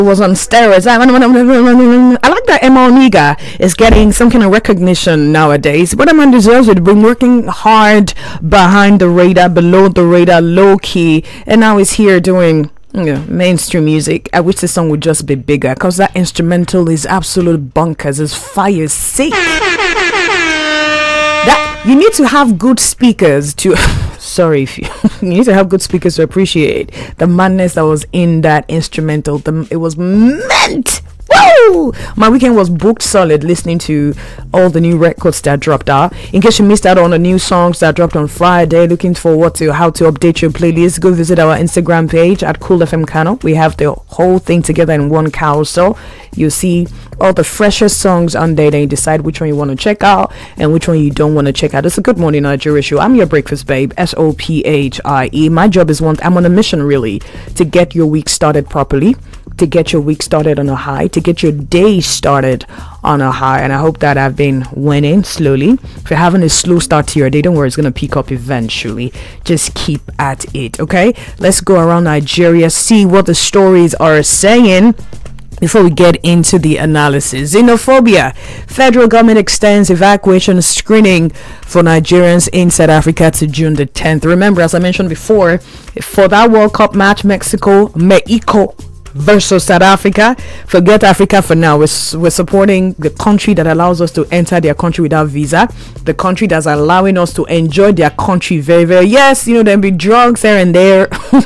was on steroids. I like that Emma Oniga is getting some kind of recognition nowadays. But man deserves it. Been working hard behind the radar, below the radar, low key, and now he's here doing mainstream music. I wish the song would just be bigger, because that instrumental is absolute bunkers. It's fire sick. That you need to have good speakers to sorry if you you need to have good speakers to appreciate the madness that was in that instrumental. It was meant. Woo! My weekend was booked solid listening to all the new records that dropped out. In case you missed out on the new songs that dropped on Friday, looking for how to update your playlist, go visit our Instagram page at Cool FM Kano. We have the whole thing together in one carousel. You'll see all the freshest songs on there, then you decide which one you want to check out and which one you don't want to check out. It's a Good Morning Nigeria show. I'm your breakfast babe, SOPHIE. My job is I'm on a mission really to get your week started properly, to get your week started on a high, to get your day started on a high. And I hope that I've been winning slowly. If you're having a slow start to your day, don't worry, it's going to pick up eventually. Just keep at it, okay? Let's go around Nigeria, see what the stories are saying before we get into the analysis. Xenophobia. Federal government extends evacuation screening for Nigerians in South Africa to June the 10th. Remember, as I mentioned before, for that World Cup match, Mexico versus South Africa, forget Africa for now. We're supporting the country that allows us to enter their country without visa, the country that's allowing us to enjoy their country very, very. Yes, there'll be drugs here and there.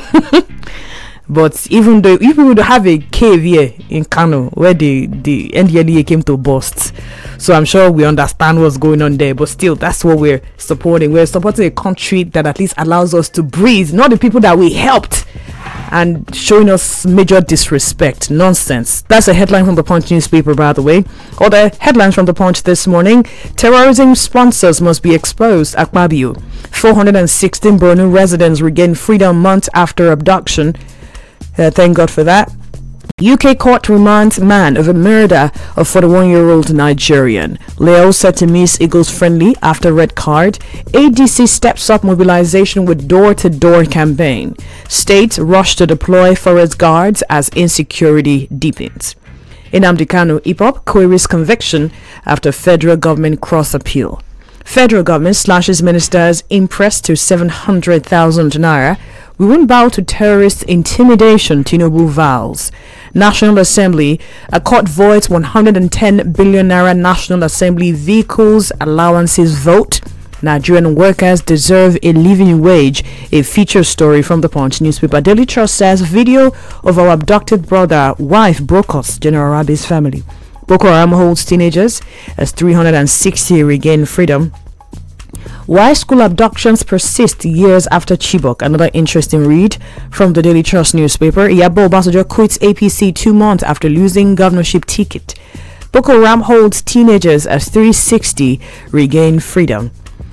But even though if we would have a cave here in Kano where the NDLEA came to bust, so I'm sure we understand what's going on there. But still, that's what we're supporting. We're supporting a country that at least allows us to breathe, not the people that we helped and showing us major disrespect. Nonsense. That's a headline from the Punch newspaper, by the way. Other headlines from the Punch this morning: terrorism sponsors must be exposed. Akpabio. 416 Borno residents regain freedom months after abduction. Thank God for that. UK court remands man of a murder of 41-year-old Nigerian. Leo set to miss Eagles friendly after red card. ADC steps up mobilization with door-to-door campaign. States rush to deploy forest guards as insecurity deepens. Nnamdi Kanu IPOB queries conviction after federal government cross appeal. Federal government slashes ministers' impressed to 700,000 naira. We won't bow to terrorist intimidation, Tinubu vows. National Assembly, a court voids 110 billion naira National Assembly vehicles allowances vote. Nigerian workers deserve a living wage. A feature story from the Punch newspaper. Daily Trust says video of our abducted brother, wife broke us, General Rabi's family. Boko Haram holds teenagers as 360 regain freedom. Why school abductions persist years after Chibok. Another interesting read from the Daily Trust newspaper. Iyabo Obasanjo quits APC 2 months after losing governorship ticket. Boko Haram holds teenagers as 360 regain freedom.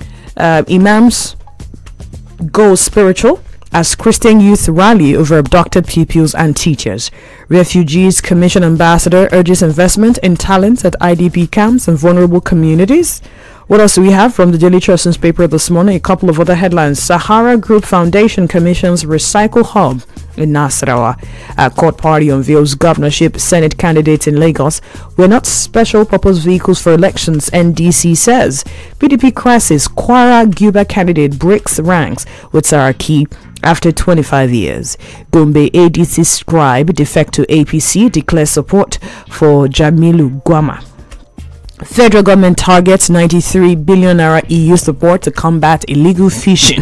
Imams go spiritual as Christian youth rally over abducted pupils and teachers. Refugees Commission ambassador urges investment in talent at IDP camps and vulnerable communities. What else do we have from the Daily Trust newspaper this morning? A couple of other headlines. Sahara Group Foundation commissions recycle hub in Nasarawa. A court party unveils governorship Senate candidates in Lagos. We're not special purpose vehicles for elections, NDC says. PDP crisis. Kwara Guba candidate breaks ranks with Saraki after 25 years. Gombe ADC scribe defect to APC declares support for Jamilu Gwama. Federal government targets 93 billion naira EU support to combat illegal fishing.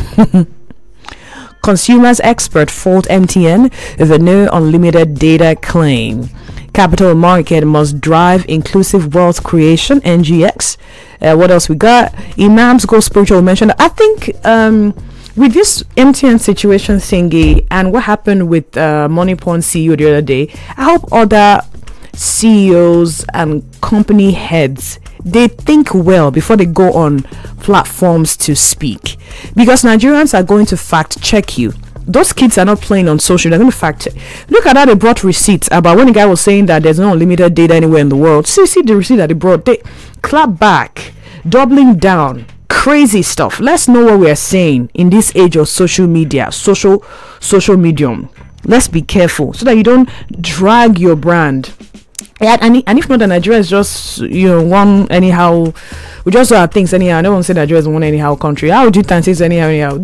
Consumers expert fault MTN over no unlimited data claim. Capital market must drive inclusive wealth creation. NGX. What else we got? Imams go spiritual mentioned. I think with this MTN situation thingy and what happened with Moneypoint CEO the other day, I hope other CEOs and company heads, they think well before they go on platforms to speak, because Nigerians are going to fact check you. Those kids are not playing on social. They're going to fact check. Look at how they brought receipts about when the guy was saying that there's no unlimited data anywhere in the world. See the receipt that they brought. They clap back, doubling down. Crazy stuff. Let's know what we are saying in this age of social media, social medium. Let's be careful so that you don't drag your brand. Yeah, and if not, then Nigeria is just, one anyhow. We just saw things anyhow. I don't want to say Nigeria is one anyhow country. How would you think things anyhow?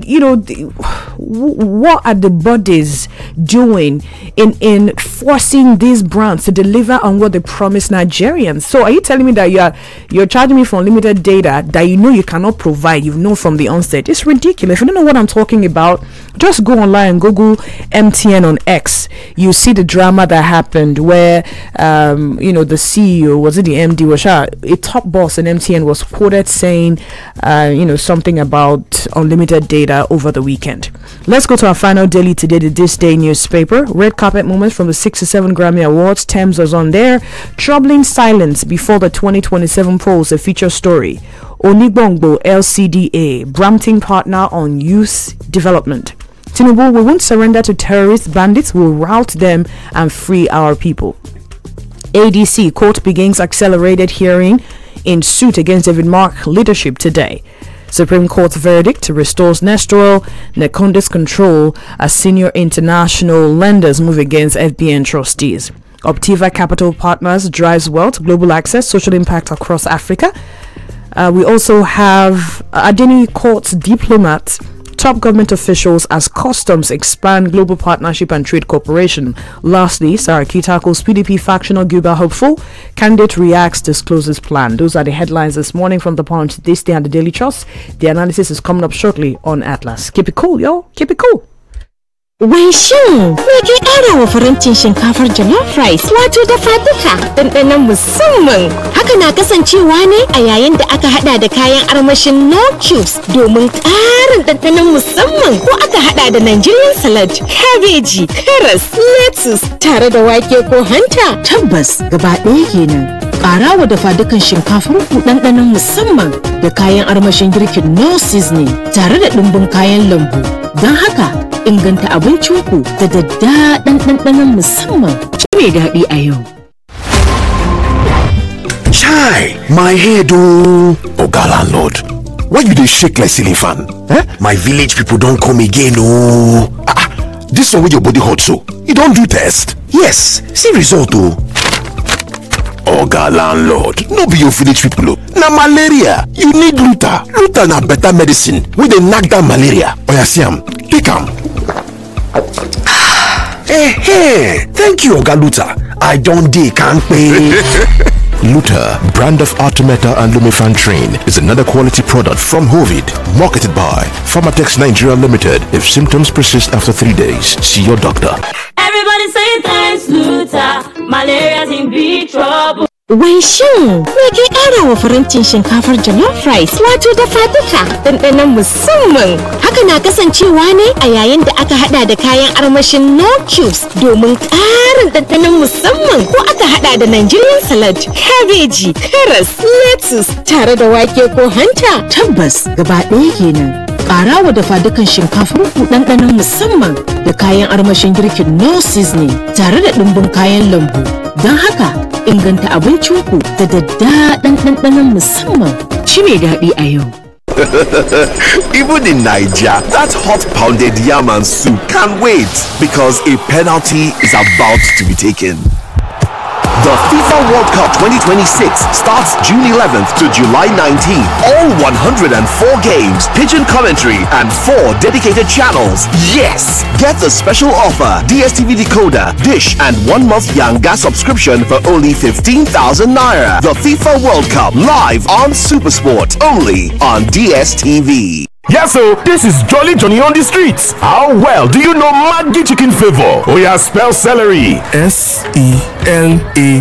What are the bodies doing in forcing these brands to deliver on what they promise Nigerians? So are you telling me that you're charging me for unlimited data that you cannot provide? You've known from the onset. It's ridiculous. If you don't know what I'm talking about, just go online and Google MTN on X. You see the drama that happened where the CEO, was it the MD, was a top boss in MTN, was quoted saying something about unlimited data over the weekend. Let's go to our final daily today, the This Day newspaper. Red carpet moments from the 67 Grammy Awards. Thames was on there. Troubling silence before the 2027 polls, a feature story. Onigbongbo LCDA, Brampton partner on youth development. Tinubu, we won't surrender to terrorist bandits, we'll rout them and free our people. ADC, court begins accelerated hearing in suit against David Mark leadership today. Supreme Court verdict restores Nestor Nekonde's control as senior international lenders move against FBN trustees. Optiva Capital Partners drives wealth, global access, social impact across Africa. We also have Adeni Court's diplomat, top government officials as customs expand global partnership and trade cooperation. Lastly, Saraki tackles PDP factional Guba hopeful. Candidate reacts, discloses plan. Those are the headlines this morning from The Punch, This Day and the Daily Trust. The analysis is coming up shortly on Atlas. Keep it cool, yo. Keep it cool. Wai shin me ke ƙara wa farancin shinkafar jollof rice wato dafa duka ɗanɗanon musamman. Haka na kasancewa ne a yayin da aka hada da kayan armashin no cubes domin ƙarin ɗanɗanon musamman, ko aka hada da Nigerian salad, kabeji, karas, lettuce tare da wake ko hanta. Tabbas gaba ɗaya kenan. Ƙara wa dafa dukan shinkafar ku ɗanɗanon musamman da kayan armashin girkin no seasoning tare da ɗumbin kayan lambu. Don haka inganta abincinku da daddaɗan ɗanɗanon musamman. Ci mai daɗi a yau. Chai, my head oh. Oga landlord, why you dey shake like ceiling fan? My village people don't come again oh. This one with your body hot so, you don't do test? Yes, see result oh. Oga landlord, no be your village people oh. Na malaria, you need Luta. Luta na better medicine wey dey knack down malaria. Oya see am, take am. Hey, thank you Oga Luta. I don't dey kampe. Luta, brand of Artemata and Lumefantrine, is another quality product from Hovid, marketed by Pharmatex Nigeria Limited. If symptoms persist after 3 days, see your doctor. Everybody say thanks, Luta. Malaria's in big trouble. Wai shin me ke ƙara wa farancin shinkafar jollof rice wato dafa duka ɗanɗanon musamman. Haka na kasancewa ne a yayin da aka hada da kayan armashin no cubes domin ƙarin ɗanɗanon musamman, ko aka hada da Nigerian salad, kabeji, karas, lettuce tare da wake ko hanta. Tabbas gaba ɗaya kenan. Ƙara wa dafa dukan shinkafar ku ɗanɗanon musamman da kayan armashin girkin no seasoning tare da ɗumbin kayan lambu. Don haka inganta abincinku da daddaɗan ɗanɗanon musamman. Ci mai daɗi a yau. Even in Nigeria, that hot pounded yam and soup can't wait because a penalty is about to be taken. The FIFA World Cup 2026 starts June 11th to July 19th. All 104 games, pigeon commentary, and 4 dedicated channels. Yes! Get the special offer, DSTV decoder, dish, and 1 month Yanga subscription for only 15,000 naira. The FIFA World Cup live on Supersport, only on DSTV. Yes, so this is Jolly Johnny on the streets. How well do you know Maggi chicken flavor? Oh yeah, spell celery. Celery.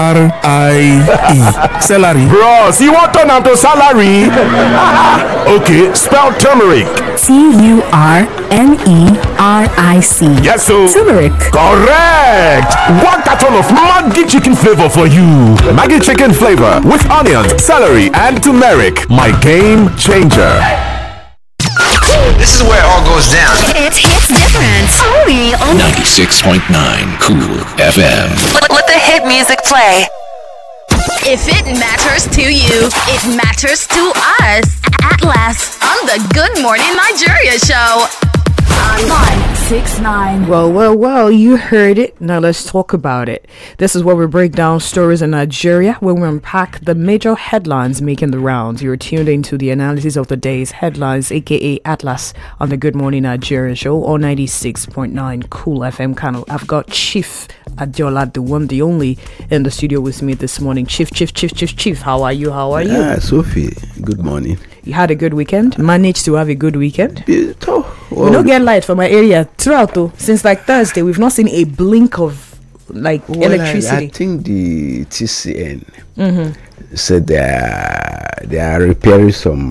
Celery. Bros, you want turn out to salary? Okay, spell turmeric. Turmeric. Yes, so Turmeric. Correct. 1 carton of Maggi chicken flavor for you. Maggi chicken flavor with onions, celery, and turmeric. My game changer. This is where it all goes down. It's different. Only on 96.9 Cool FM. Let the hit music play. If it matters to you, it matters to us. Atlas on the Good Morning Nigeria show. 969. Well, you heard it. Now let's talk about it. This is where we break down stories in Nigeria, where we unpack the major headlines making the rounds. You're tuned into the analysis of the day's headlines, aka Atlas, on the Good Morning Nigeria show on 96.9 Cool FM Kano. I've got Chief Adiola, the one, the only, in the studio with me this morning. Chief, how are you? Sophie, good morning. You had a good weekend? Managed to have a good weekend? Beautiful. We don't get light from my area throughout though. Since like Thursday, we've not seen a blink of electricity. I think the TCN said they are repairing some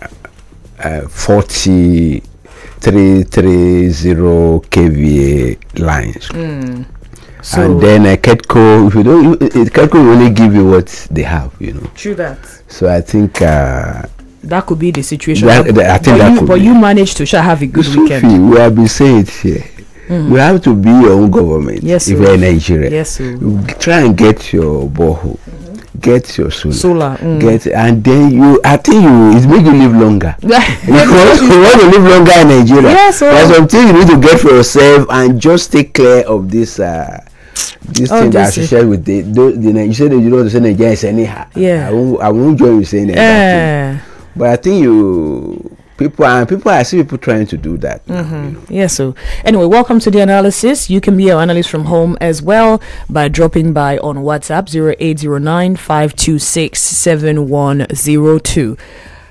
4330 kVA lines. So, and then Ketco, if you don't, Ketco will only give you what they have, True that. So I think that could be the situation. I think that could be. You managed to have a good weekend. We have been saying it here. You have to be your own government. Yes, if you're in Nigeria. Yes, sir. You try and get your borehole, get your solar, and then I think it make you live longer. Because you want to live longer in Nigeria. Yes, there's something you need to get for yourself and just take care of this. This thing that associated with the you said that you don't want to say Nigeria is anyhow. Yeah. I won't join you saying that. But I think I see people trying to do that. Yes. So anyway, welcome to the analysis. You can be our analyst from home as well by dropping by on WhatsApp 0809-526-7102.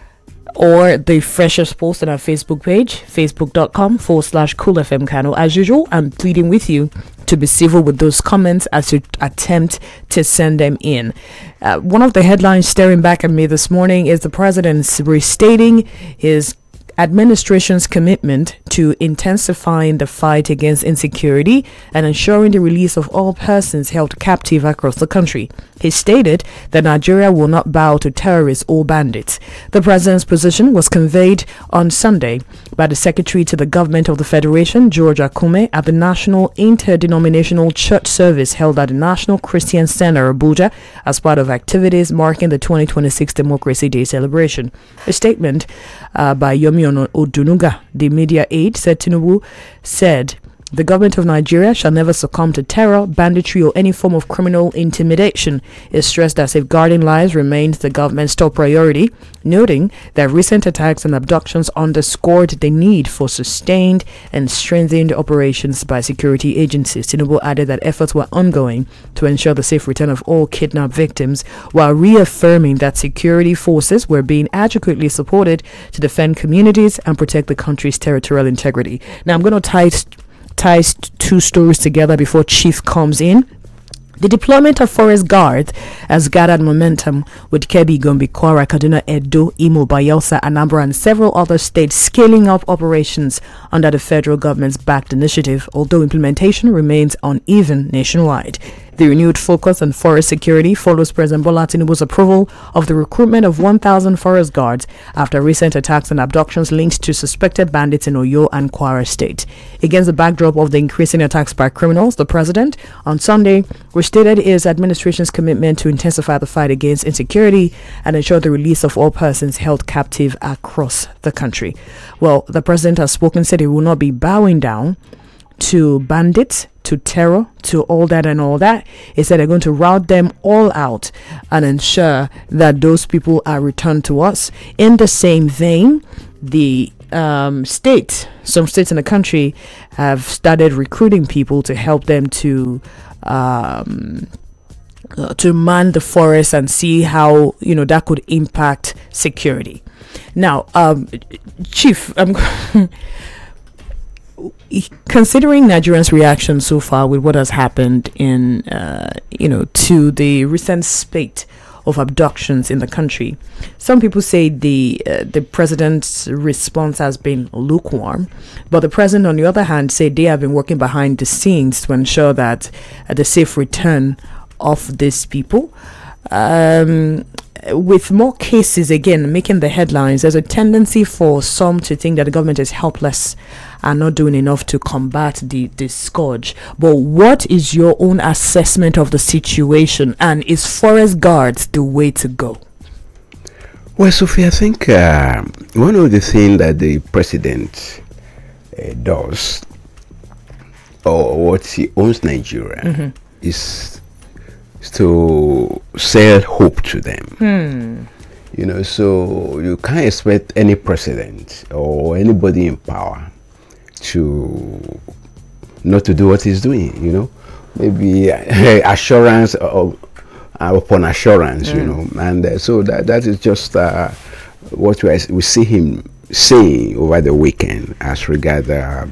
Or the freshest post on our Facebook page, facebook.com/coolfm Kano. As usual, I'm pleading with you to be civil with those comments as you attempt to send them in. One of the headlines staring back at me this morning is the president restating his administration's commitment to intensifying the fight against insecurity and ensuring the release of all persons held captive across the country. He stated that Nigeria will not bow to terrorists or bandits. The president's position was conveyed on Sunday by the secretary to the government of the Federation, George Akume, at the National Interdenominational Church Service held at the National Christian Center, Abuja, as part of activities marking the 2026 Democracy Day celebration. A statement by Yomi Odunuga, the media aide, said Tinubu said the government of Nigeria shall never succumb to terror, banditry, or any form of criminal intimidation. It stressed that safeguarding lives remains the government's top priority, noting that recent attacks and abductions underscored the need for sustained and strengthened operations by security agencies. Tinubu added that efforts were ongoing to ensure the safe return of all kidnapped victims, while reaffirming that security forces were being adequately supported to defend communities and protect the country's territorial integrity. Now, I'm going to tie two stories together before Chief comes in. The deployment of forest guards has gathered momentum, with Kebbi, Gombe, Kwara, Kaduna, Edo, Imo, Bayelsa, Anambra, and several other states scaling up operations under the federal government's backed initiative, although implementation remains uneven nationwide. The renewed focus on forest security follows President Bola Tinubu's approval of the recruitment of 1,000 forest guards after recent attacks and abductions linked to suspected bandits in Oyo and Kwara State. Against the backdrop of the increasing attacks by criminals, the president on Sunday restated his administration's commitment to intensify the fight against insecurity and ensure the release of all persons held captive across the country. Well, the president has spoken, said he will not be bowing down to bandits, to terror, to all that and all that. He said they're going to rout them all out and ensure that those people are returned to us. In the same vein, the some states in the country have started recruiting people to help them to man the forest and see how that could impact security. Now, Chief, considering Nigerians' reaction so far with what has happened in to the recent spate of abductions in the country, some people say the president's response has been lukewarm, but the president, on the other hand, said they have been working behind the scenes to ensure that the safe return of these people. With more cases again making the headlines, there's a tendency for some to think that the government is helpless and not doing enough to combat the scourge. But what is your own assessment of the situation, and is forest guards the way to go? Well, Sophie, I think one of the things that the president does, or what he owns Nigeria, is to sell hope to them. You know, so you can't expect any president or anybody in power to not to do what he's doing. You know, maybe assurance upon assurance. You know, and so that is just what we see him saying over the weekend as regards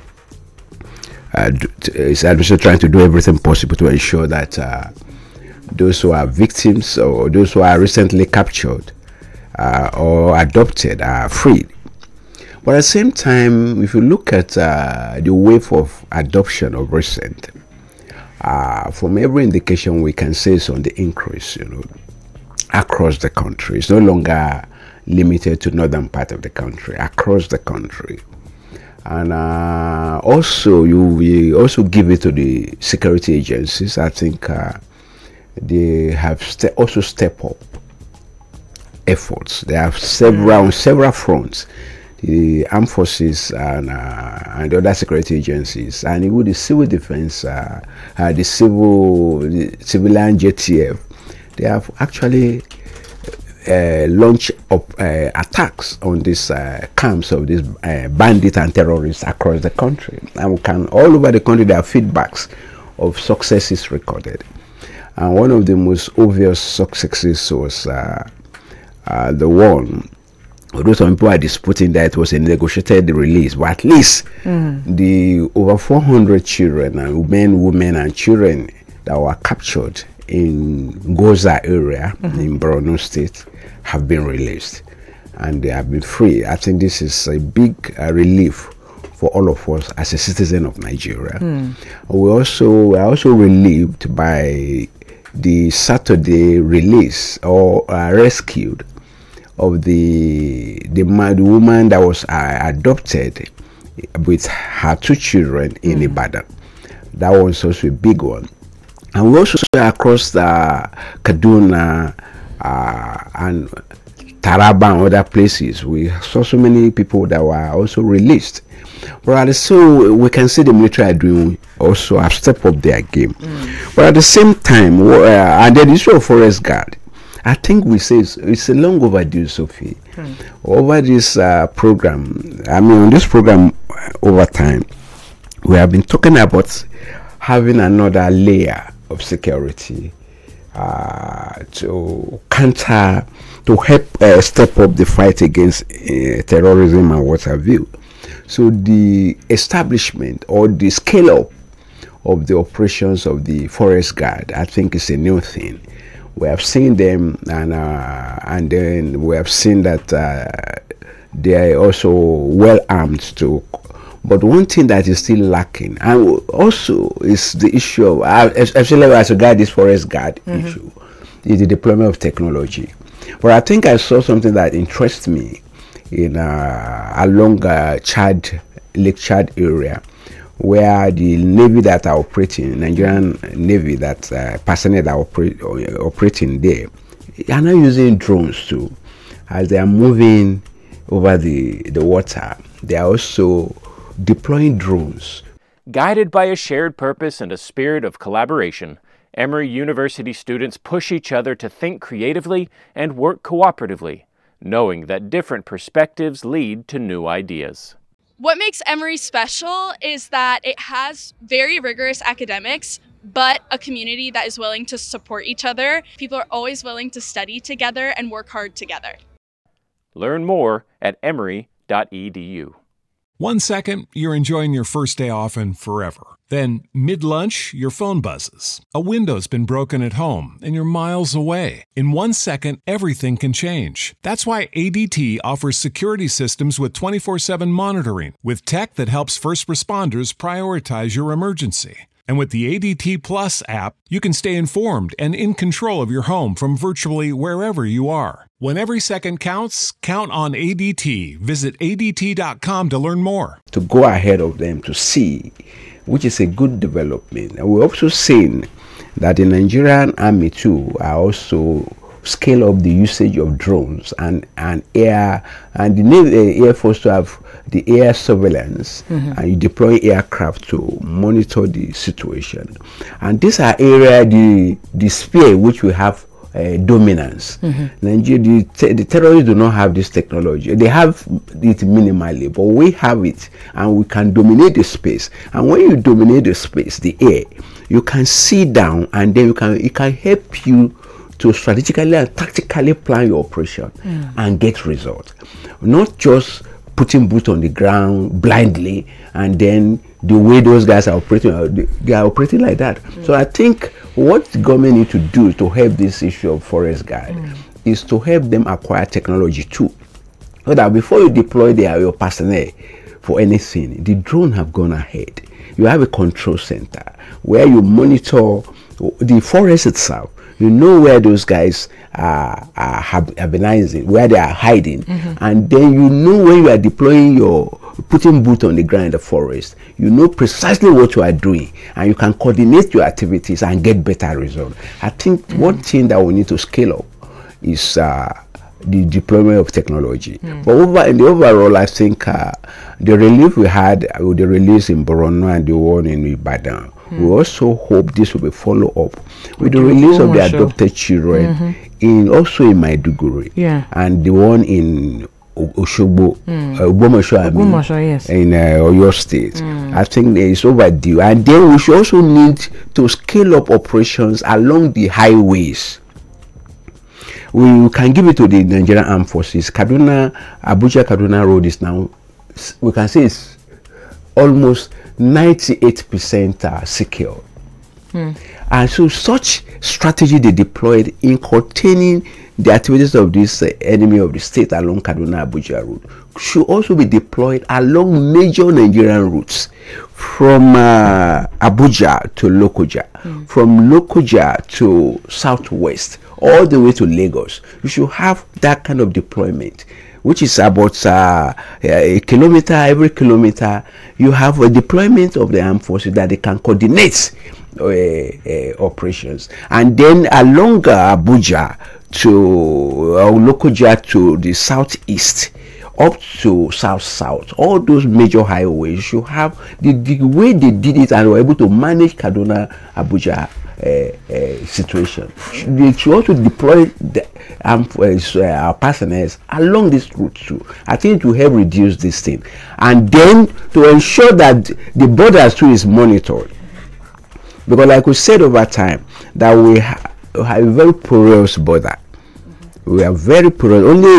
his administration trying to do everything possible to ensure that those who are victims or those who are recently captured or adopted are freed. But at the same time, if you look at the wave of adoption of recent, from every indication we can say it's on the increase, you know, across the country. It's no longer limited to northern part of the country, across the country. And also, we also give it to the security agencies. I think they have also stepped up efforts. They have on several fronts. The armed forces and the other security agencies, and even the civil defense, the civilian JTF, they have actually launched attacks on these camps of these bandits and terrorists across the country. And all over the country, there are feedbacks of successes recorded. And one of the most obvious successes was the one, although some people are disputing that it was a negotiated release, but at least the over 400 children and women and children that were captured in Goza area in Borno State have been released and they have been free. I think this is a big relief for all of us as a citizen of Nigeria. We are also relieved by the Saturday release or rescued of the woman that was adopted with her 2 children in Ibadan. That was also a big one. And we also saw across the Kaduna and Taraba and other places, we saw so many people that were also released. But so we can see the military are doing also have stepped up their game. But at the same time, and then the issue of forest guard, I think we say it's a long overdue, Sophie. Over this program, on this program over time, we have been talking about having another layer of security to counter, to help step up the fight against terrorism and what have you. So the establishment or the scale up of the operations of the forest guard, I think, is a new thing. We have seen them, and then we have seen that they are also well armed too. But one thing that is still lacking, and also is the issue of, especially as regards this forest guard issue, is the deployment of technology. But I think I saw something that interests me in along Lake Chad area, where the Navy that are operating, Nigerian Navy that personnel that are operating there, they are now using drones too. As they are moving over the water, they are also deploying drones. Guided by a shared purpose and a spirit of collaboration, Emory University students push each other to think creatively and work cooperatively, knowing that different perspectives lead to new ideas. What makes Emory special is that it has very rigorous academics, but a community that is willing to support each other. People are always willing to study together and work hard together. Learn more at emory.edu. 1 second, you're enjoying your first day off and forever. Then, mid-lunch, your phone buzzes. A window's been broken at home, and you're miles away. In 1 second, everything can change. That's why ADT offers security systems with 24/7 monitoring, with tech that helps first responders prioritize your emergency. And with the ADT Plus app, you can stay informed and in control of your home from virtually wherever you are. When every second counts, count on ADT. Visit ADT.com to learn more. To go ahead of them to see, which is a good development. And we're also seeing that the Nigerian Army too are also scale up the usage of drones and air, and the Navy, Air Force to have the air surveillance, and you deploy aircraft to monitor the situation. And these are areas, the sphere which we have dominance. Nigeria, the terrorists do not have this technology. They have it minimally, but we have it, and we can dominate the space. And when you dominate the space, the air, you can sit down, and then it can help you to strategically and tactically plan your operation and get results. Not just putting boots on the ground blindly, and then the way those guys are operating, they are operating like that. So I think what the government need to do to help this issue of forest guard is to help them acquire technology too, so that before you deploy your personnel for anything, the drone have gone ahead. You have a control center where you monitor the forest itself. You know where those guys are hibernizing, where they are hiding, and then you know when you are deploying putting boots on the ground in the forest, you know precisely what you are doing, and you can coordinate your activities and get better results. I think one thing that we need to scale up is the deployment of technology. But in the overall, I think the relief we had with the release in Borno and the one in Ibadan, we also hope this will be followed up with the release of the adopted children also in Maiduguri, and the one in Oshogbo, Ogbomoso, yes, in Oyo State. I think it's overdue, and then we should also need to scale up operations along the highways. We can give it to the Nigerian Armed Forces. Abuja-Kaduna road is now, we can say it's almost 98% secure. And so such strategy they deployed in containing the activities of this enemy of the state along Kaduna-Abuja road should also be deployed along major Nigerian routes from Abuja to Lokoja, from Lokoja to Southwest, all the way to Lagos. You should have that kind of deployment, which is about a kilometer. Every kilometer, you have a deployment of the armed forces that they can coordinate operations. And then along Abuja to Lokoja to the southeast, up to south, all those major highways should have the way they did it, and were able to manage Kaduna-Abuja situation. They should also deploy our personnel along this route too. I think it will help reduce this thing, and then to ensure that the borders too is monitored, because like we said over time that we have a very porous border. We are very porous. Only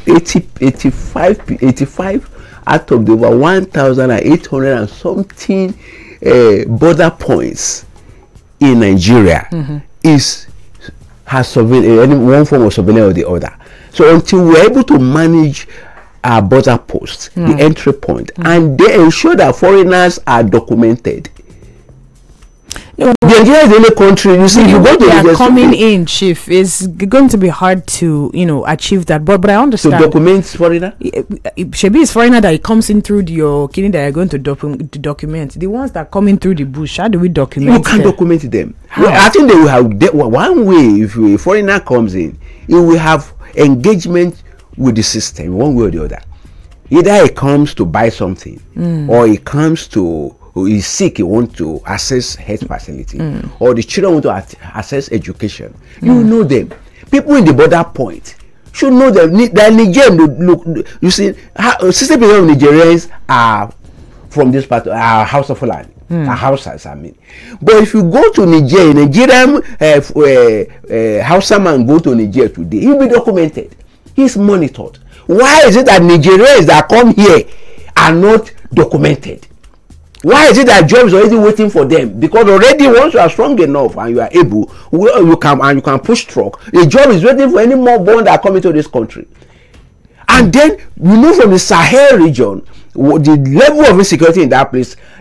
85 out of the over 1,800 and something border points in Nigeria has one form of surveillance or the other. So until we're able to manage our border posts, the entry point, and they ensure that foreigners are documented. Nigeria is the only country, you see, you go to the coming in, Chief, it's going to be hard to, achieve that. But I understand. To document foreigner? Shebi is foreigner that it comes in through your kidney that you're going to document. The ones that come in through the bush, how do we document them? You can document them. Well, I think they will have one way. If a foreigner comes in, it will have engagement with the system one way or the other. Either he comes to buy something, or he comes to, he's sick, he wants to access health facility, or the children want to access education. You know them. People in the border point should know that Nigerians look. You see, 60% of Nigerians are from this part of House of Fulani. Hausas, I mean. But if you go to Nigeria, Nigerian Hausa man go to Nigeria today, he'll be documented. He's monitored. Why is it that Nigerians that come here are not documented? Why is it that job is already waiting for them? Because already once you are strong enough and you are able, you can push truck, the job is waiting for any more born that are coming to this country. And then we know from the Sahel region, the level of insecurity in that place,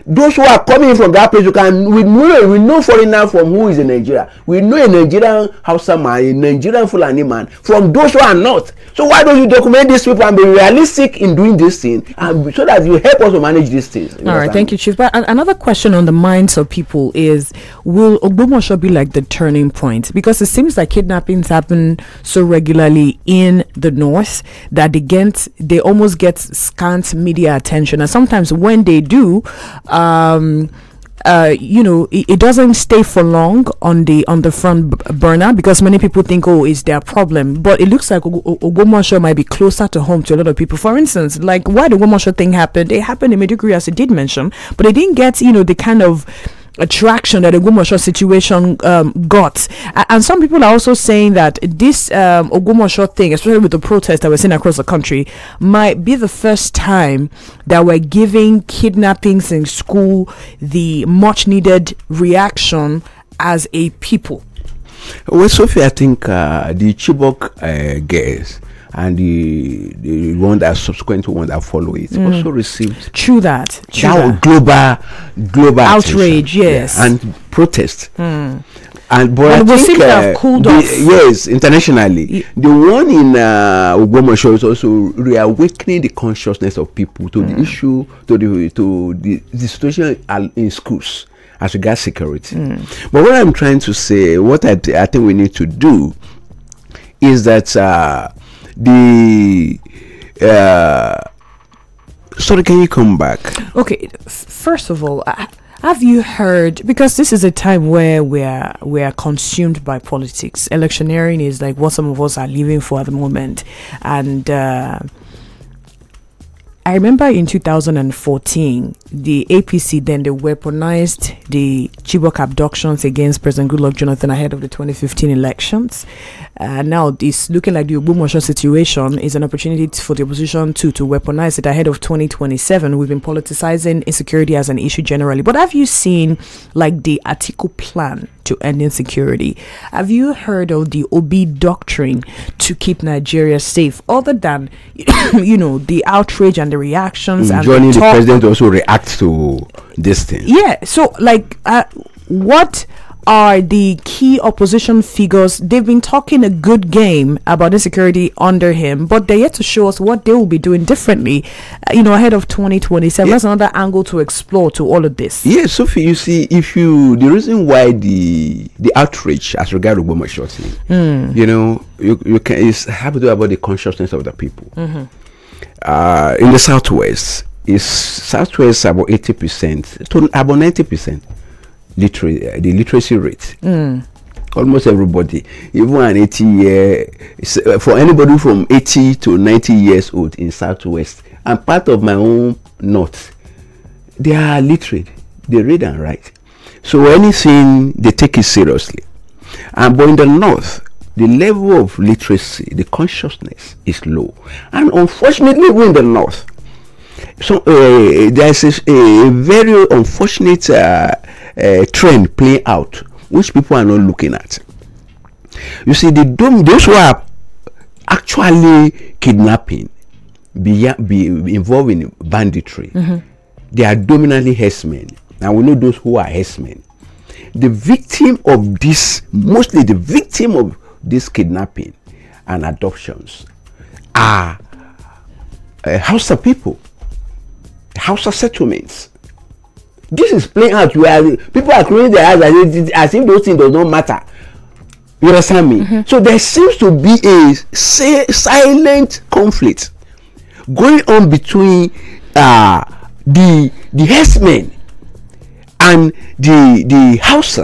those who are coming from that place, we know foreigner from who is in Nigeria. We know a Nigerian Hausa man, a Nigerian Fulani man, from those who are not. So why don't you document these people and be realistic in doing this thing, and so that you help us to manage these things? All right, thank you, Chief. But another question on the minds of people is, will Ogbomoso be like the turning point? Because it seems like kidnappings happen so regularly in the north that they almost get scant media attention, and sometimes when they do, it doesn't stay for long on the front burner, because many people think, oh, it's their problem. But it looks like Ogbomoso might be closer to home to a lot of people. For instance, like why the Ogbomoso thing happened, it happened in Maiduguri, as it did mention, but it didn't get the kind of attraction that the Ogbomoso situation got. And some people are also saying that this Ogbomoso thing, especially with the protests that we're seeing across the country, might be the first time that we're giving kidnappings in school the much needed reaction as a people. Well, Sophie, I think the Chibok girls and the one that subsequent one that follow it also received that global attention, outrage, yes, and protest. And I we seem to have cooled off. Yes, internationally, the one in Ogbomoso is also reawakening the consciousness of people to the issue, to the situation in schools as regards security. But what I'm trying to say, what I think we need to do is that sorry, can you come back? Okay, first of all, have you heard, because this is a time where we are consumed by politics. Electioneering is like what some of us are living for at the moment, and I remember in 2014, the APC then they weaponized the Chibok abductions against President Goodluck Jonathan ahead of the 2015 elections. Now it's looking like the Ogbomoso situation is an opportunity for the opposition to weaponize it ahead of 2027. We've been politicizing insecurity as an issue generally. But have you seen like the Atiku plan to end insecurity? Have you heard of the Obi doctrine to keep Nigeria safe, other than the outrage and the reactions and joining the president to also react to this thing? Yeah, so like what are the key opposition figures? They've been talking a good game about insecurity under him, but they're yet to show us what they will be doing differently ahead of 2027. That's another angle to explore to all of this. Yes, Sophie, you see, the reason why the outrage as regard to Ogbomoso thing, you can, it's have to do about the consciousness of the people. In the southwest about 80% to about 90% the literacy rate. Almost everybody, even an 80-year, for anybody from 80 to 90 years old in southwest and part of my own north, they are literate. They read and write. So anything, they take it seriously. But in the north, the level of literacy, the consciousness is low. And unfortunately, we're in the north. So there's a very unfortunate trend playing out, which people are not looking at. You see, those who are actually kidnapping, be involved in banditry, they are dominantly herdsmen. And we know those who are herdsmen. The victim of this, mostly the victim of this kidnapping and adoptions, are Hausa people, Hausa settlements. This is playing out where people are closing their eyes as if those things do not matter. You understand me? So there seems to be a silent conflict going on between the herdsmen and the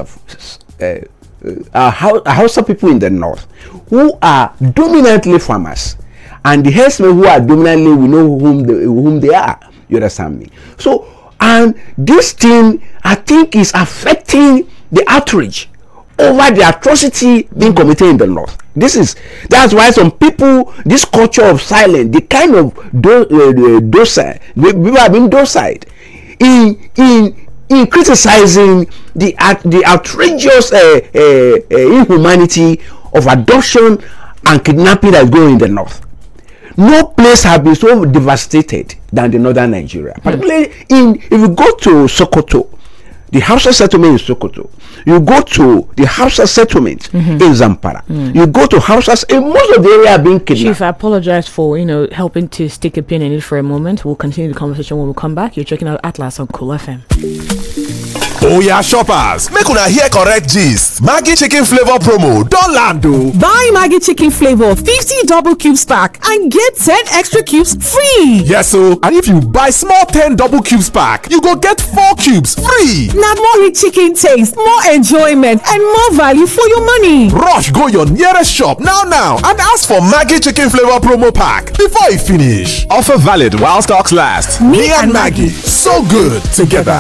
Hausa people in the north, who are dominantly farmers, and the herdsmen who are dominantly, we know whom they are. You understand me? So, and this thing, I think, is affecting the outrage over the atrocity being committed in the north. That's why some people, this culture of silence, the kind of docile, people have been docile in criticizing the outrageous inhumanity of adoption and kidnapping that's going in the north. No place has been so devastated than the northern Nigeria. Particularly if you go to Sokoto, the Hausa settlement in Sokoto, you go to the Hausa settlement in Zamfara, you go to Hausas in most of the area being kidnapped. Chief, I apologize for helping to stick a pin in it for a moment. We'll continue the conversation when we come back. You're checking out Atlas on Cool FM. Oh yeah, shoppers, make una hear correct gist. Maggi chicken flavor promo don land o. Buy Maggi chicken flavor 50 double cubes pack and get 10 extra cubes free. Yes o, and if you buy small 10 double cubes pack, you go get 4 cubes free. Na more rich chicken taste, more enjoyment and more value for your money. Rush go your nearest shop now and ask for Maggi chicken flavor promo pack before e finish. Offer valid while stocks last. Me and Maggi, so good together.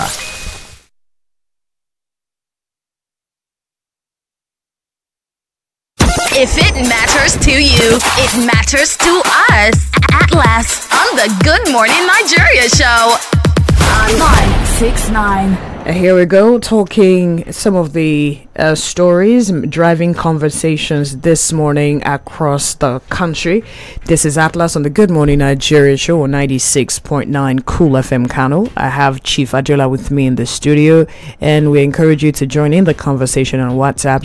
If it matters to you, it matters to us. Atlas on the Good Morning Nigeria show. On 969. Here we go, talking some of the stories driving conversations this morning across the country. This is Atlas on the Good Morning Nigeria show on 96.9 Cool FM Kano. I have Chief Ajola with me in the studio, and we encourage you to join in the conversation on WhatsApp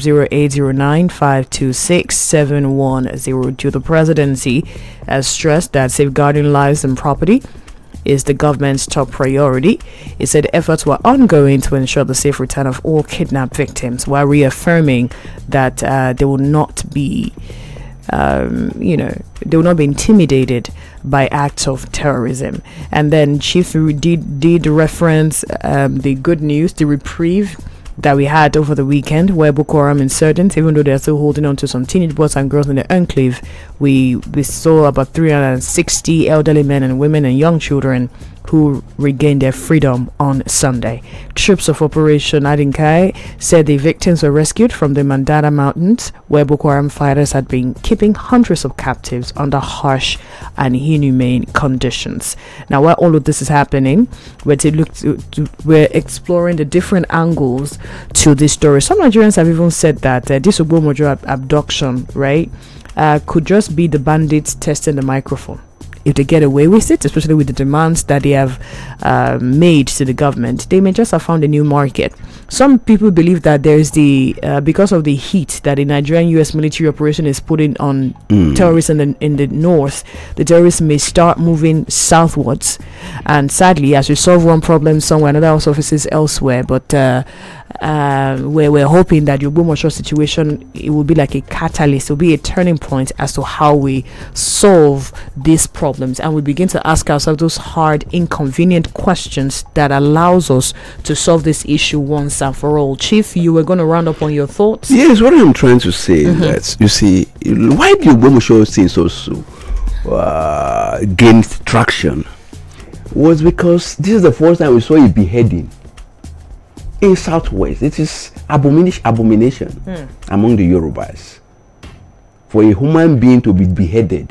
0809-526-7102. The presidency has stressed that safeguarding lives and property is the government's top priority. It said efforts were ongoing to ensure the safe return of all kidnapped victims, while reaffirming that they will not be they will not be intimidated by acts of terrorism. And then Chief did reference the good news, the reprieve that we had over the weekend, where Boko Haram insurgents, even though they're still holding on to some teenage boys and girls in the enclave, we saw about 360 elderly men and women and young children who regained their freedom on Sunday. Troops of Operation Adinkai said the victims were rescued from the Mandara Mountains, where Boko Haram fighters had been keeping hundreds of captives under harsh and inhumane conditions. Now, while all of this is happening, we're exploring the different angles to this story. Some Nigerians have even said that this Ogbomojo abduction, right, could just be the bandits testing the microphone. If they get away with it, especially with the demands that they have made to the government, they may just have found a new market. Some people believe that there's because of the heat that the Nigerian U.S. military operation is putting on terrorists in the north, the terrorists may start moving southwards. And sadly, as we solve one problem somewhere, another also faces elsewhere. But we're hoping that the Ogbomoso situation, it will be like a catalyst, it will be a turning point as to how we solve these problems, and we begin to ask ourselves those hard, inconvenient questions that allows us to solve this issue once and for all. Chief, you were going to round up on your thoughts? Yes, what I'm trying to say is that, you see, why the Ogbomoso things also gained traction was because this is the first time we saw a beheading in Southwest. It is abomination among the Yorubas for a human being to be beheaded.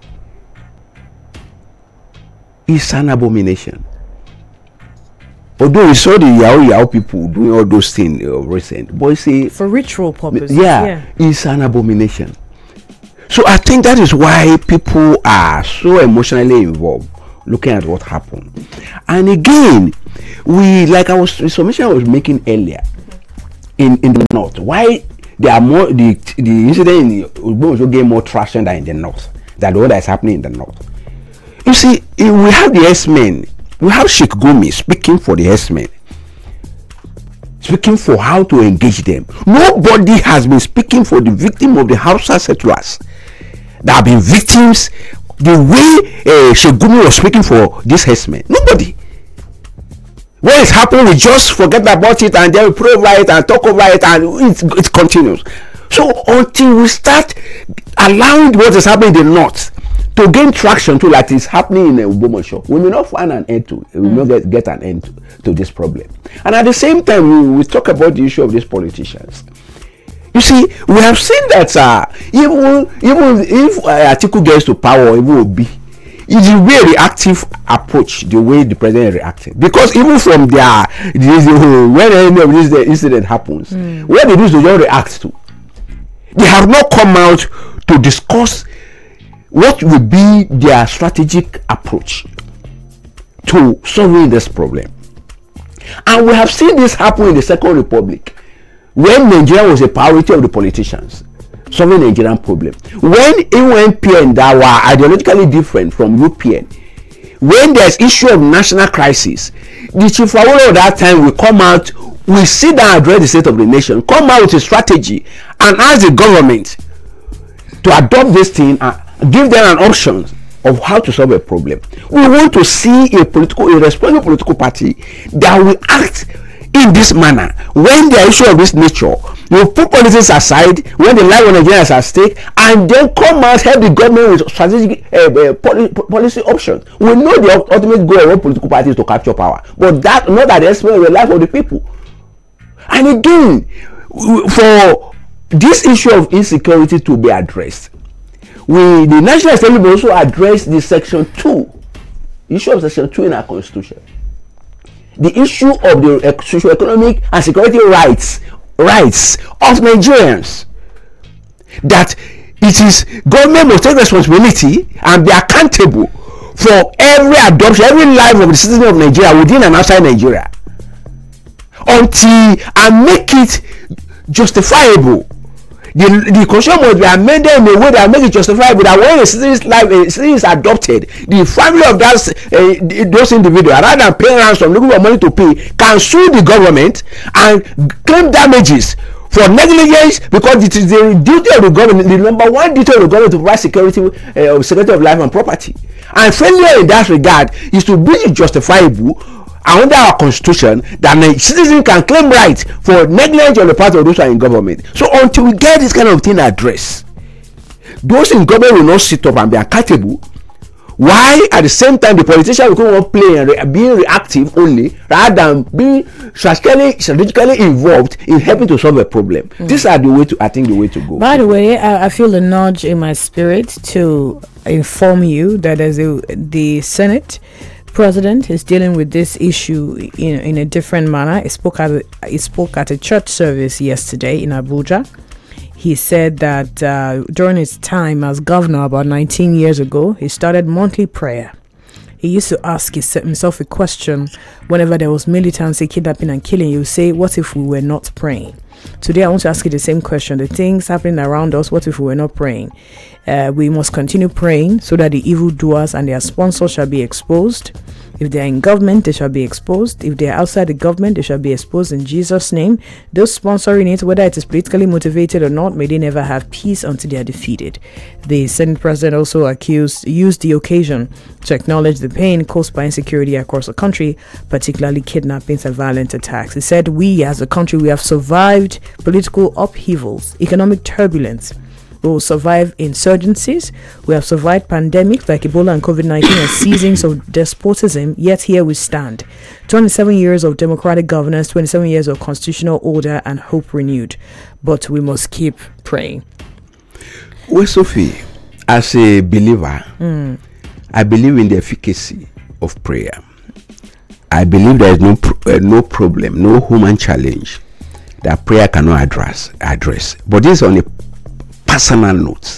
It's an abomination. Although we saw the Yao people doing all those things recent, but for ritual purposes, it's an abomination. So I think that is why people are so emotionally involved looking at what happened. And again, the submission I was making earlier in the north, why there are more the incident in Ogbomoso gain more traction than in the north, than the one that is happening in the north. You see, we have the S-men, we have Sheikh Gumi speaking for the S-men, speaking for how to engage them. Nobody has been speaking for the victim of the Hausa settlers that have been victims the way Sheikh Gumi was speaking for this S-men. Nobody. When it's happening, we just forget about it and then we pray over it and talk over it and it continues. So until we start allowing what is happening in the north to gain traction to like it's happening in Ogbomoso, we may not find an end to it. We will not get an end to this problem. And at the same time, we talk about the issue of these politicians. You see, we have seen that even if Atiku gets to power, it will be. It's a very reactive approach, the way the president is reacting. Because even from when any of this incident happens, what they do is they don't react to. They have not come out to discuss what will be their strategic approach. to solving this problem. And we have seen this happen in the Second Republic, when Nigeria was a priority of the politicians, solving the Nigerian problem. When UNPN that were ideologically different from UPN, when there's issue of national crisis, the Chief Awolowo at that time will come out, will sit down and address the state of the nation, come out with a strategy and ask the government to adopt this thing and give them an option of how to solve a problem. We want to see a responsible political party that will act in this manner when the issue of this nature. You put politics aside when the life of Nigeria is at stake, and then come out, help the government with strategic policy options. We know the ultimate goal of all political parties to capture power, but that not at the expense of the life of the people. And again, for this issue of insecurity to be addressed, the National Assembly will also address the Section 2, issue of Section 2 in our Constitution. The issue of the socio-economic and security rights of Nigerians. That it is government must take responsibility and be accountable for every adoption, every life of the citizen of Nigeria within and outside Nigeria, until and make it justifiable. The constitution must be amended in a way that make it justifiable that when a citizen's life is adopted, the family of those individuals, rather than paying ransom, looking for money to pay, can sue the government and claim damages for negligence, because it is the duty of the government, the number one duty of the government, to provide security of life and property. And failure in that regard is to be justifiable under our constitution that a citizen can claim right for negligence on the part of those who are in government. So until we get this kind of thing addressed, those in government will not sit up and be accountable, while at the same time the politicians will not play and being reactive only, rather than being strategically involved in helping to solve a problem. These are the way to, I think, the way to go. By the way, I feel a nudge in my spirit to inform you that as the Senate President is dealing with this issue in a different manner. He spoke at a church service yesterday in Abuja. He said that during his time as governor about 19 years ago, he started monthly prayer. He used to ask himself a question whenever there was militancy, kidnapping and killing. He would say, what if we were not praying? Today I want to ask you the same question. The things happening around us, what if we were not praying? We must continue praying so that the evildoers and their sponsors shall be exposed. If they are in government, they shall be exposed. If they are outside the government, they shall be exposed in Jesus' name. Those sponsoring it, whether it is politically motivated or not, may they never have peace until they are defeated. The Senate President also used the occasion to acknowledge the pain caused by insecurity across the country, particularly kidnappings and violent attacks. He said, we as a country, we have survived political upheavals, economic turbulence. We will survive insurgencies. We have survived pandemics like Ebola and COVID-19 and seasons of despotism, yet here we stand. 27 years of democratic governance, 27 years of constitutional order and hope renewed. But we must keep praying. Well, Sophie, as a believer, I believe in the efficacy of prayer. I believe there is no problem, no human challenge that prayer cannot address. But this is on a personal note.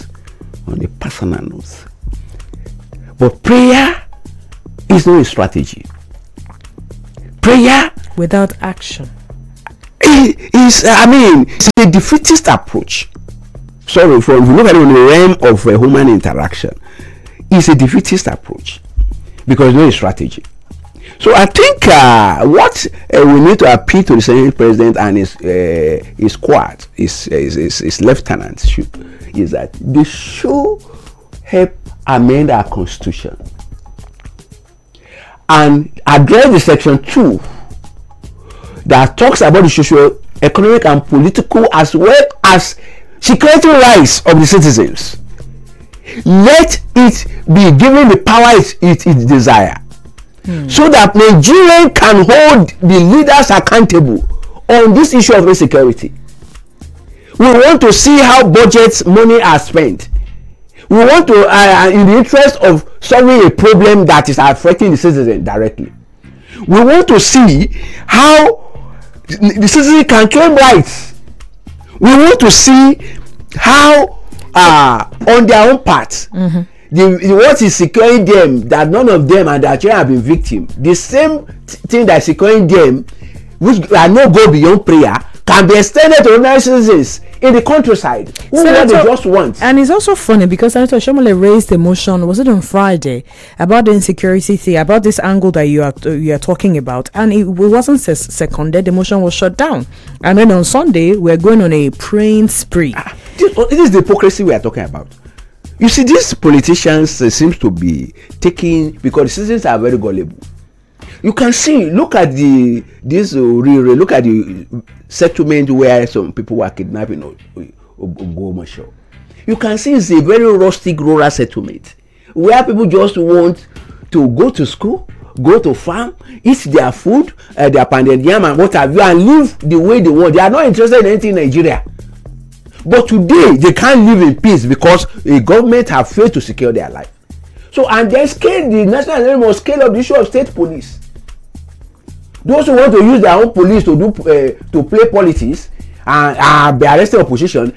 But prayer is not a strategy. Prayer without action is it's a defeatist approach. Sorry, if you look at it in the realm of human interaction, it's a defeatist approach because no strategy. So I think what we need to appeal to the Senate President and his squad, his lieutenants, is that they should help amend our constitution and address the Section 2 that talks about the social, economic and political as well as security rights of the citizens. Let it be given the power it desire. So that Nigeria can hold the leaders accountable on this issue of insecurity. We want to see how budgets money are spent. We want to, in the interest of solving a problem that is affecting the citizen directly. We want to see how the citizen can claim rights. We want to see how, on their own part, what is securing them, that none of them and their children have been victim. The same thing that is securing them, which are no go beyond prayer, can be extended to ordinary citizens in the countryside who what they just want. And it's also funny because Senator Shomole raised the motion, was it on Friday, about the insecurity thing, about this angle that you are talking about, and it wasn't seconded. The motion was shut down, and then on Sunday we're going on a praying spree. This is the hypocrisy we are talking about. You see, these politicians seems to be taking, because the citizens are very gullible. You can see, look at the settlement where some people were kidnapping Ogbomoso. You can see it's a very rustic rural settlement where people just want to go to school, go to farm, eat their food, their pounded yam and what have you, and live the way they want. They are not interested in anything in Nigeria. But today they can't live in peace because the government have failed to secure their life. So, and then the National Assembly must scale up the issue of state police. Those who want to use their own police to play politics and be arresting opposition,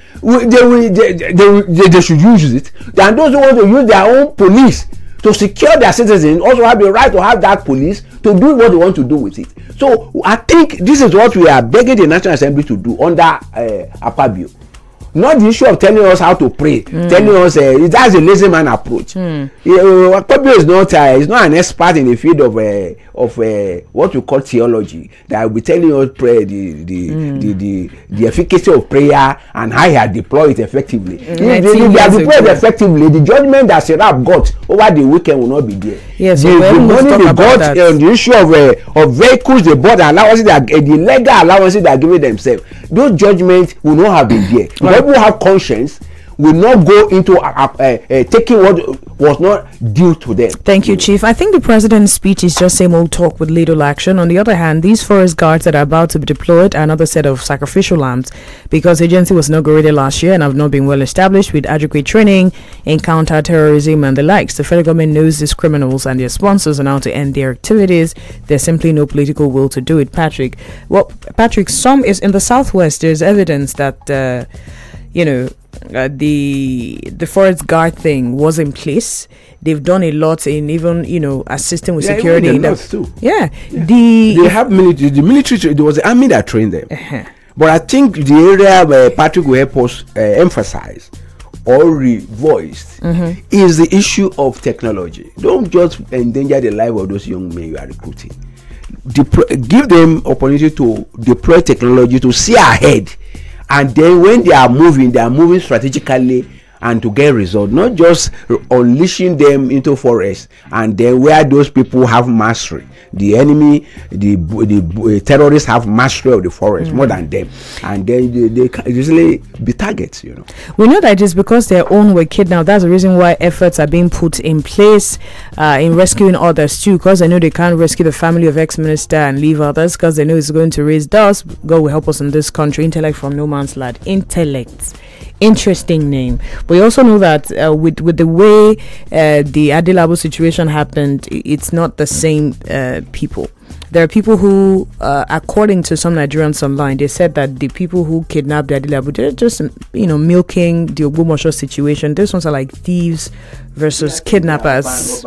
they should use it. And those who want to use their own police to secure their citizens also have the right to have that police to do what they want to do with it. So I think this is what we are begging the National Assembly to do under Akpabio. Not the issue of telling us how to pray, telling us that's a lazy man approach. Akpabio is not an expert in the field of what we call theology, that will be telling us pray the efficacy of prayer and how he has deployed it effectively. If they have deployed it effectively, the judgment that Serap got over the weekend will not be there. Yes, the money they got on the issue of vehicles they bought, allowances the legal allowances they are giving themselves, those judgments will not have been there. People who have conscience will not go into taking what was not due to them. Thank you, Chief. I think the president's speech is just same old talk with little action. On the other hand, these forest guards that are about to be deployed are another set of sacrificial lambs, because the agency was inaugurated last year and have not been well established with adequate training in counter-terrorism and the likes. The federal government knows these criminals and their sponsors are now to end their activities. There's simply no political will to do it, Patrick. Well, Patrick, some is in the southwest. There's evidence that the forest guard thing was in place. They've done a lot in even assisting with security. They have military. The military. There was the army that trained them. But I think the area where Patrick will help us emphasize or revoiced is the issue of technology. Don't just endanger the life of those young men you are recruiting. Give them opportunity to deploy technology to see ahead. And then when they are moving strategically and to get results, not just unleashing them into forest and then where those people have mastery. The enemy, the terrorists have mastery of the forest more than them, and then they can easily be targets. We know that it is because their own were kidnapped. That's the reason why efforts are being put in place in rescuing others too, because they know they can't rescue the family of ex-minister and leave others, because they know it's going to raise dust. God will help us in this country. Intellect from no man's land. Intellect. Interesting name. But we also know that with the way the Adilabo situation happened, it's not the same people. There are people who, according to some Nigerians online, they said that the people who kidnapped the Adilabo, they're just milking the Ogbomoso situation. These ones are like thieves versus kidnappers.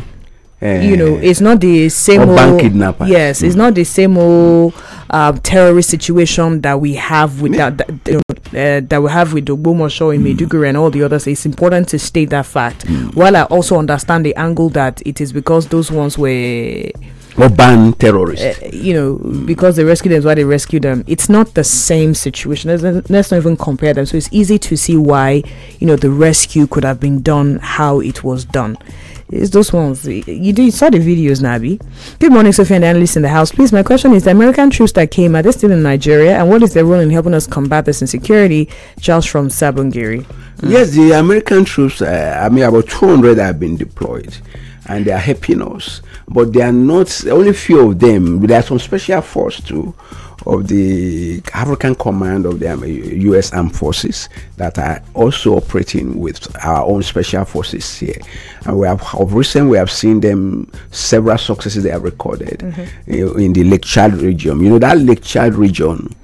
It's not the same old kidnappers. Yes, it's not the same old terrorist situation that we have with that we have with Ogbomoso in Maiduguri and all the others. It's important to state that fact. While I also understand the angle that it is because those ones were urban terrorists, because they rescued them, why they rescued them. It's not the same situation. Let's not even compare them. So it's easy to see why the rescue could have been done how it was done. It's those ones. You saw the videos, Nabi. Good morning, Sophie and the analysts in the house. Please, my question is, the American troops that came, are they still in Nigeria? And what is their role in helping us combat this insecurity? Charles from Sabongiri. Yes, the American troops, about 200 have been deployed. And they are helping us. But they are not, only few of them. There are some special force too, of the African Command of the U.S. Armed Forces that are also operating with our own special forces here. And we have seen them, several successes they have recorded in the Lake Chad region. That Lake Chad region